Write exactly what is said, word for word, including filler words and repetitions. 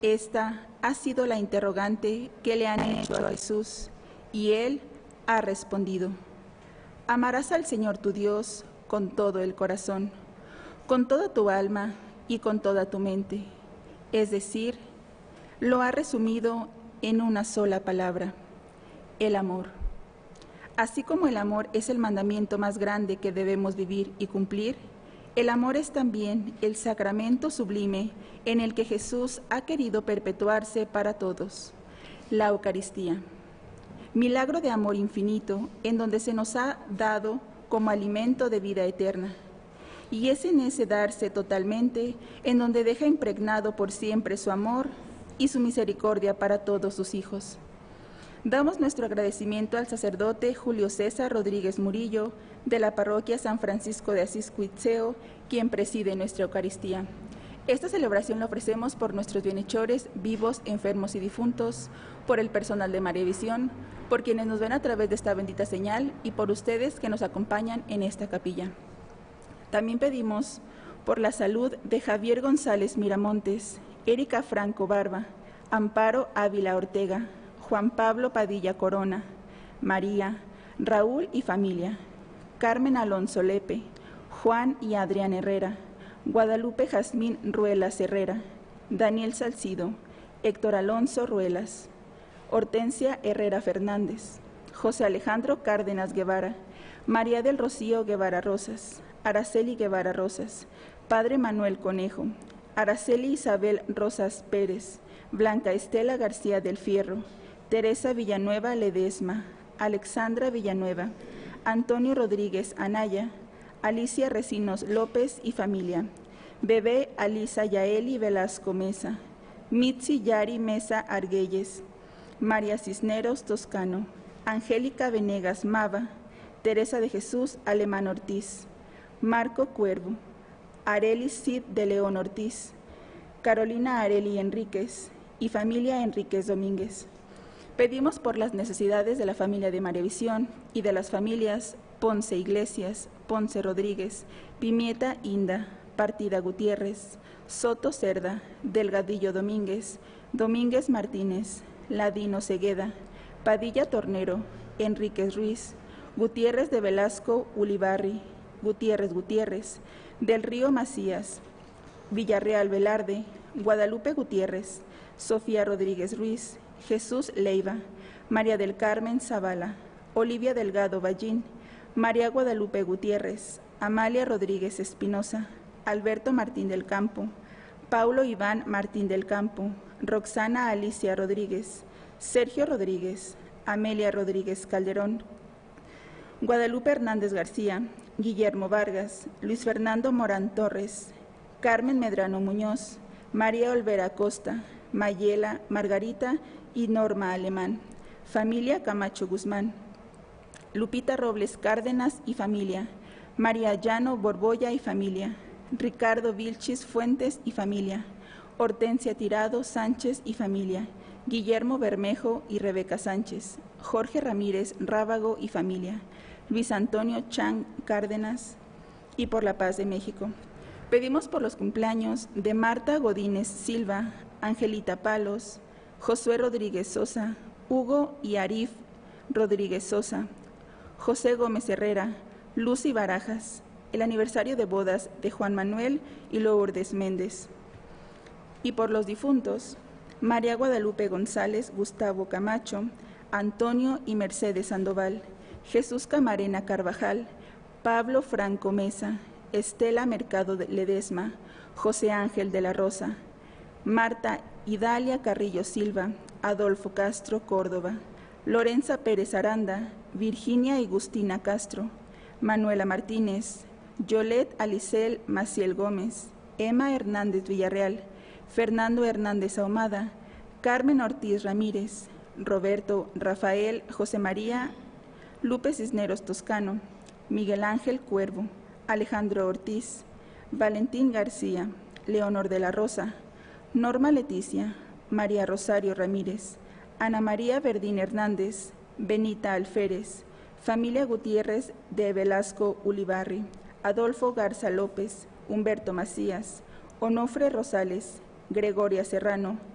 Esta ha sido la interrogante que le han hecho a Jesús, y él ha respondido: amarás al Señor tu Dios con todo el corazón, con toda tu alma y con toda tu mente. Es decir, lo ha resumido en una sola palabra: el amor. Así como el amor es el mandamiento más grande que debemos vivir y cumplir, el amor es también el sacramento sublime en el que Jesús ha querido perpetuarse para todos, la Eucaristía. Milagro de amor infinito en donde se nos ha dado como alimento de vida eterna. Y es en ese darse totalmente en donde deja impregnado por siempre su amor y su misericordia para todos sus hijos. Damos nuestro agradecimiento al sacerdote Julio César Rodríguez Murillo, de la parroquia San Francisco de Asís Cuitzeo, quien preside nuestra Eucaristía. Esta celebración la ofrecemos por nuestros bienhechores, vivos, enfermos y difuntos, por el personal de Mariavisión, por quienes nos ven a través de esta bendita señal y por ustedes que nos acompañan en esta capilla. También pedimos por la salud de Javier González Miramontes, Erika Franco Barba, Amparo Ávila Ortega, Juan Pablo Padilla Corona, María, Raúl y familia, Carmen Alonso Lepe, Juan y Adrián Herrera, Guadalupe Jazmín Ruelas Herrera, Daniel Salcido, Héctor Alonso Ruelas, Hortensia Herrera Fernández, José Alejandro Cárdenas Guevara, María del Rocío Guevara Rosas, Araceli Guevara Rosas, Padre Manuel Conejo, Araceli Isabel Rosas Pérez, Blanca Estela García del Fierro, Teresa Villanueva Ledesma, Alexandra Villanueva, Antonio Rodríguez Anaya, Alicia Recinos López y familia, Bebé Alisa Yaeli Velasco Mesa, Mitzi Yari Mesa Argüelles, María Cisneros Toscano, Angélica Venegas Mava, Teresa de Jesús Alemán Ortiz, Marco Cuervo, Areli Cid de León Ortiz, Carolina Areli Enríquez y familia Enríquez Domínguez. Pedimos por las necesidades de la familia de Mariavisión y de las familias Ponce Iglesias, Ponce Rodríguez, Pimieta Inda, Partida Gutiérrez, Soto Cerda, Delgadillo Domínguez, Domínguez Martínez, Ladino Cegueda, Padilla Tornero, Enríquez Ruiz, Gutiérrez de Velasco Ulibarri, Gutiérrez Gutiérrez, Del Río Macías, Villarreal Velarde, Guadalupe Gutiérrez, Sofía Rodríguez Ruiz, Jesús Leiva, María del Carmen Zavala, Olivia Delgado Ballín, María Guadalupe Gutiérrez, Amalia Rodríguez Espinosa, Alberto Martín del Campo, Paulo Iván Martín del Campo, Roxana Alicia Rodríguez, Sergio Rodríguez, Amelia Rodríguez Calderón, Guadalupe Hernández García, Guillermo Vargas, Luis Fernando Morán Torres, Carmen Medrano Muñoz, María Olvera Costa, Mayela, Margarita y Norma Alemán, familia Camacho Guzmán, Lupita Robles Cárdenas y familia, María Llano Borbolla y familia, Ricardo Vilchis Fuentes y familia, Hortensia Tirado Sánchez y familia, Guillermo Bermejo y Rebeca Sánchez, Jorge Ramírez Rábago y familia, Luis Antonio Chang Cárdenas, y por la paz de México. Pedimos por los cumpleaños de Marta Godínez Silva, Angelita Palos, Josué Rodríguez Sosa, Hugo y Arif Rodríguez Sosa, José Gómez Herrera, Lucy Barajas, el aniversario de bodas de Juan Manuel y Lourdes Méndez. Y por los difuntos, María Guadalupe González, Gustavo Camacho, Antonio y Mercedes Sandoval, Jesús Camarena Carvajal, Pablo Franco Mesa, Estela Mercado Ledesma, José Ángel de la Rosa, Marta Idalia Carrillo Silva, Adolfo Castro Córdoba, Lorenza Pérez Aranda, Virginia Agustina Castro, Manuela Martínez, Yolet Alicel Maciel Gómez, Emma Hernández Villarreal, Fernando Hernández Ahumada, Carmen Ortiz Ramírez, Roberto Rafael José María, Lupe Cisneros Toscano, Miguel Ángel Cuervo, Alejandro Ortiz, Valentín García, Leonor de la Rosa, Norma Leticia, María Rosario Ramírez, Ana María Verdín Hernández, Benita Alférez, familia Gutiérrez de Velasco Ulibarri, Adolfo Garza López, Humberto Macías, Onofre Rosales, Gregoria Serrano,